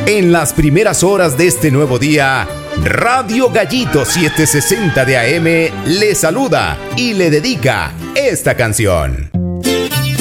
En las primeras horas de este nuevo día, Radio Gallito 760 de AM le saluda y le dedica esta canción.